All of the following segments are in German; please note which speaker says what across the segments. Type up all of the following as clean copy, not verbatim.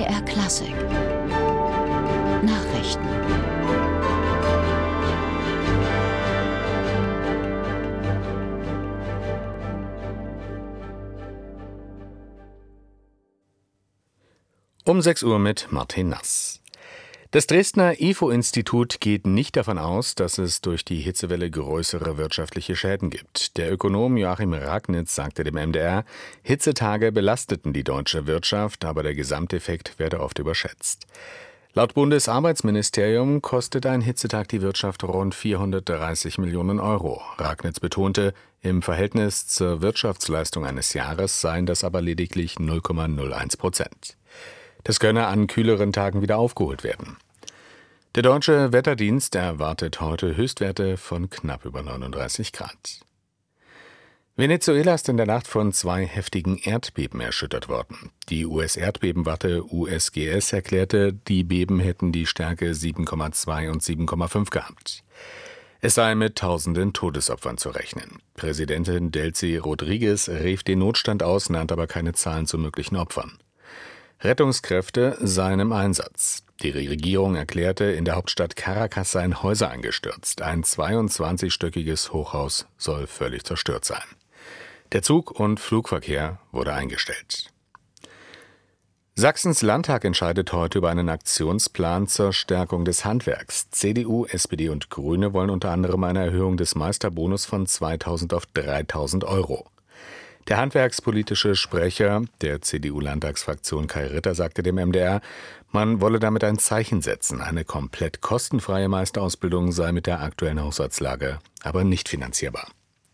Speaker 1: MDR Klassik Nachrichten.
Speaker 2: Um 6 Uhr mit Martin Nass. Das Dresdner IFO-Institut geht nicht davon aus, dass es durch die Hitzewelle größere wirtschaftliche Schäden gibt. Der Ökonom Joachim Ragnitz sagte dem MDR, Hitzetage belasteten die deutsche Wirtschaft, aber der Gesamteffekt werde oft überschätzt. Laut Bundesarbeitsministerium kostet ein Hitzetag die Wirtschaft rund 430 Millionen Euro. Ragnitz betonte, im Verhältnis zur Wirtschaftsleistung eines Jahres seien das aber lediglich 0,01%. Das könne an kühleren Tagen wieder aufgeholt werden. Der Deutsche Wetterdienst erwartet heute Höchstwerte von knapp über 39 Grad. Venezuela ist in der Nacht von 2 heftigen Erdbeben erschüttert worden. Die US-Erdbebenwarte USGS erklärte, die Beben hätten die Stärke 7,2 und 7,5 gehabt. Es sei mit tausenden Todesopfern zu rechnen. Präsidentin Delcy Rodriguez rief den Notstand aus, nannte aber keine Zahlen zu möglichen Opfern. Rettungskräfte seien im Einsatz. Die Regierung erklärte, in der Hauptstadt Caracas seien Häuser eingestürzt. Ein 22-stöckiges Hochhaus soll völlig zerstört sein. Der Zug- und Flugverkehr wurde eingestellt. Sachsens Landtag entscheidet heute über einen Aktionsplan zur Stärkung des Handwerks. CDU, SPD und Grüne wollen unter anderem eine Erhöhung des Meisterbonus von 2.000 auf 3.000 Euro. Der handwerkspolitische Sprecher der CDU-Landtagsfraktion Kai Ritter sagte dem MDR, man wolle damit ein Zeichen setzen. Eine komplett kostenfreie Meisterausbildung sei mit der aktuellen Haushaltslage aber nicht finanzierbar.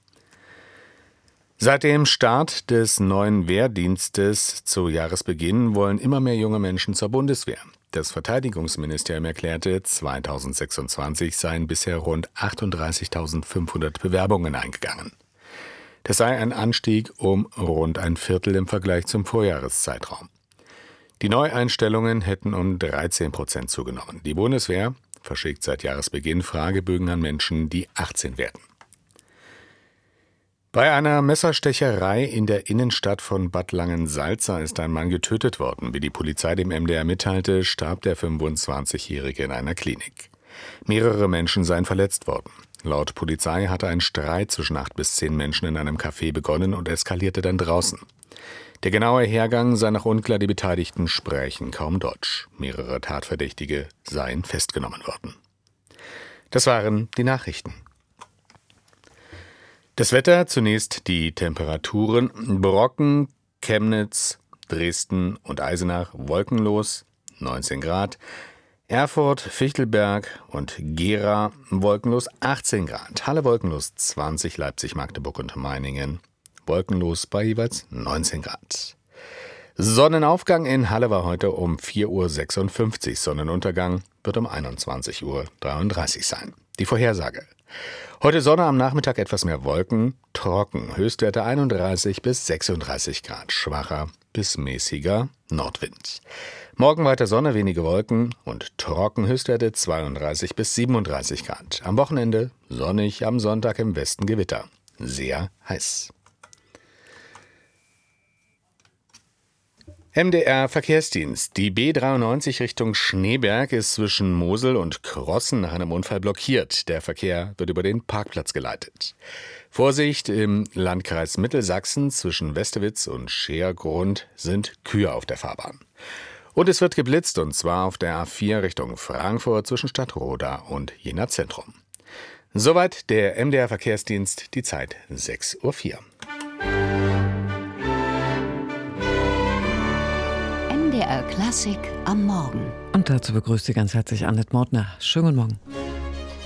Speaker 2: Seit dem Start des neuen Wehrdienstes zu Jahresbeginn wollen immer mehr junge Menschen zur Bundeswehr. Das Verteidigungsministerium erklärte, 2026 seien bisher rund 38.500 Bewerbungen eingegangen. Das sei ein Anstieg um rund ein Viertel im Vergleich zum Vorjahreszeitraum. Die Neueinstellungen hätten um 13% zugenommen. Die Bundeswehr verschickt seit Jahresbeginn Fragebögen an Menschen, die 18 werden. Bei einer Messerstecherei in der Innenstadt von Bad Langensalza ist ein Mann getötet worden. Wie die Polizei dem MDR mitteilte, starb der 25-Jährige in einer Klinik. Mehrere Menschen seien verletzt worden. Laut Polizei hatte ein Streit zwischen 8 bis 10 Menschen in einem Café begonnen und eskalierte dann draußen. Der genaue Hergang sei noch unklar, die Beteiligten sprechen kaum Deutsch. Mehrere Tatverdächtige seien festgenommen worden. Das waren die Nachrichten. Das Wetter, zunächst die Temperaturen. Brocken, Chemnitz, Dresden und Eisenach wolkenlos, 19 Grad. Erfurt, Fichtelberg und Gera wolkenlos 18 Grad. Halle wolkenlos 20, Leipzig, Magdeburg und Meiningen wolkenlos bei jeweils 19 Grad. Sonnenaufgang in Halle war heute um 4.56 Uhr. Sonnenuntergang wird um 21.33 Uhr sein. Die Vorhersage. Heute Sonne, am Nachmittag etwas mehr Wolken, trocken, Höchstwerte 31 bis 36 Grad, schwacher bis mäßiger Nordwind. Morgen weiter Sonne, wenige Wolken und trocken, Höchstwerte 32 bis 37 Grad. Am Wochenende sonnig, am Sonntag im Westen Gewitter. Sehr heiß. MDR Verkehrsdienst. Die B93 Richtung Schneeberg ist zwischen Mosel und Krossen nach einem Unfall blockiert. Der Verkehr wird über den Parkplatz geleitet. Vorsicht, im Landkreis Mittelsachsen zwischen Westewitz und Schergrund sind Kühe auf der Fahrbahn. Und es wird geblitzt, und zwar auf der A4 Richtung Frankfurt zwischen Stadtroda und Jena Zentrum. Soweit der MDR Verkehrsdienst, die Zeit 6.04 Uhr.
Speaker 1: MDR Klassik am Morgen.
Speaker 3: Und dazu begrüßt Sie ganz herzlich Annette Mortner. Schönen guten Morgen.